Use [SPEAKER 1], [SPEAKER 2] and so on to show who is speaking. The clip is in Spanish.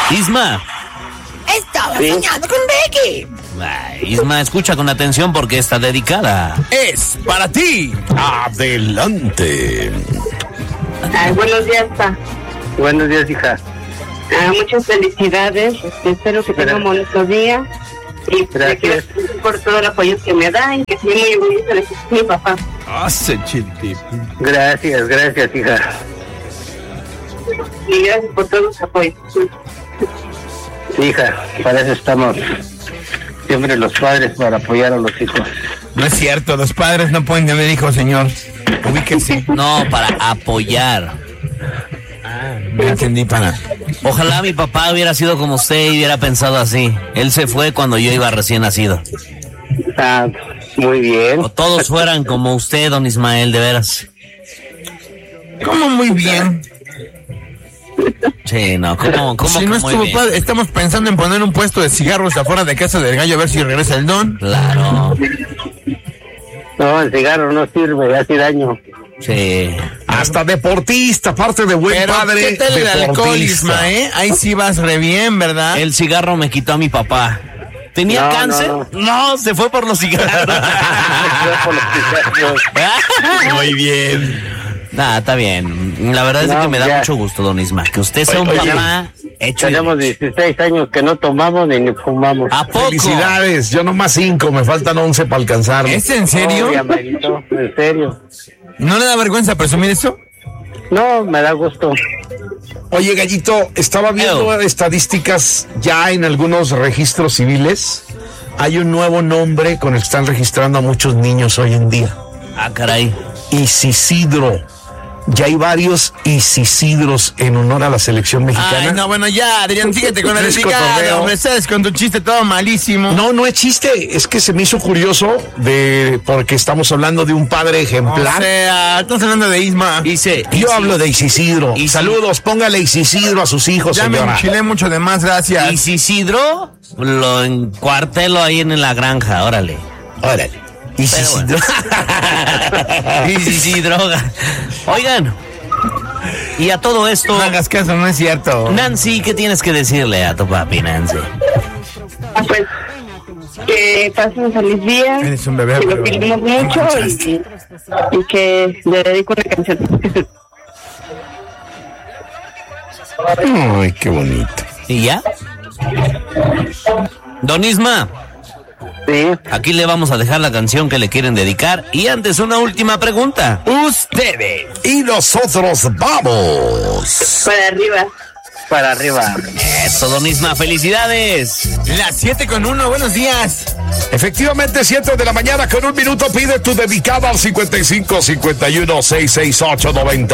[SPEAKER 1] Isma.
[SPEAKER 2] Estaba soñando con Becky.
[SPEAKER 1] Ay, Isma, escucha con atención porque está dedicada.
[SPEAKER 3] Es para ti. Adelante.
[SPEAKER 4] Buenos días, pa.
[SPEAKER 5] Buenos días, hija.
[SPEAKER 4] Muchas felicidades. Espero que tenga un bonito día. Y
[SPEAKER 5] gracias
[SPEAKER 4] por todo el apoyo que me da y que soy muy bonito de que es mi papá.
[SPEAKER 5] Gracias, hija.
[SPEAKER 4] Y gracias por todo su apoyo.
[SPEAKER 5] Hija, para eso estamos siempre los padres, para apoyar a los hijos.
[SPEAKER 3] No es cierto, los padres no pueden tener hijos, señor. Ubíquese.
[SPEAKER 1] No, para apoyar.
[SPEAKER 3] Me entendí, pana.
[SPEAKER 1] Ojalá mi papá hubiera sido como usted y hubiera pensado así. Él se fue cuando yo iba recién nacido.
[SPEAKER 5] Muy bien.
[SPEAKER 1] O todos fueran como usted, don Ismael, de veras.
[SPEAKER 3] ¿Cómo muy bien?
[SPEAKER 1] Sí, no, ¿cómo
[SPEAKER 3] si
[SPEAKER 1] que
[SPEAKER 3] no
[SPEAKER 1] muy bien?
[SPEAKER 3] padre, estamos pensando en poner un puesto de cigarros afuera de casa del gallo a ver si regresa el don.
[SPEAKER 1] Claro.
[SPEAKER 5] No, el cigarro no sirve, hace daño.
[SPEAKER 1] Sí.
[SPEAKER 6] Hasta deportista, aparte de buen
[SPEAKER 3] pero
[SPEAKER 6] padre.
[SPEAKER 3] ¿qué tal el alcohol, Isma, Ahí sí vas re bien, ¿verdad?
[SPEAKER 1] El cigarro me quitó a mi papá. ¿Tenía cáncer? No, se fue por los cigarros.
[SPEAKER 6] Muy bien.
[SPEAKER 1] Nada, está bien. La verdad es que me da mucho gusto, don Isma, que usted sea un papá hecho.
[SPEAKER 5] Tenemos 16 años que no tomamos ni fumamos.
[SPEAKER 1] ¿A poco?
[SPEAKER 6] Felicidades, yo nomás 5, me faltan 11 para alcanzarlo.
[SPEAKER 3] ¿Es en serio?
[SPEAKER 5] En serio.
[SPEAKER 3] ¿No le da vergüenza presumir eso?
[SPEAKER 5] No, me da gusto.
[SPEAKER 6] Oye, Gallito, estaba viendo estadísticas ya en algunos registros civiles. Hay un nuevo nombre con el que están registrando a muchos niños hoy en día.
[SPEAKER 1] Ah, caray.
[SPEAKER 6] Isisidro. Ya hay varios Isisidros en honor a la selección mexicana.
[SPEAKER 3] Ay, no, bueno, ya, Adrián, síguete con el dedicado, hombre, sabes, con tu chiste todo malísimo.
[SPEAKER 6] No es chiste, es que se me hizo curioso porque estamos hablando de un padre ejemplar.
[SPEAKER 3] O sea, estamos hablando de Isma.
[SPEAKER 6] Yo hablo de Isisidro. Saludos, póngale Isisidro a sus hijos,
[SPEAKER 3] ya
[SPEAKER 6] señora.
[SPEAKER 3] Me enchilé mucho de más, gracias.
[SPEAKER 1] Isisidro, lo encuartelo ahí en la granja, órale. Isisidro. Isisidroga. Oigan, y a todo esto...
[SPEAKER 3] No hagas caso, no es cierto.
[SPEAKER 1] Nancy, ¿qué tienes que decirle a tu papi, Nancy?
[SPEAKER 4] Pues, que pasen un feliz día.
[SPEAKER 3] Eres un bebé,
[SPEAKER 4] que lo queremos mucho y que le dedico una canción.
[SPEAKER 6] Ay, qué bonito.
[SPEAKER 1] ¿Y ya? Don Isma.
[SPEAKER 5] Sí.
[SPEAKER 1] Aquí le vamos a dejar la canción que le quieren dedicar. Y antes, una última pregunta. Ustedes.
[SPEAKER 6] Y nosotros vamos.
[SPEAKER 4] Para arriba.
[SPEAKER 1] Eso, don Isma, felicidades.
[SPEAKER 3] Las 7:01, buenos días.
[SPEAKER 6] Efectivamente, 7 de la mañana con 1 minuto. Pide tu dedicado al 55 51 668 90.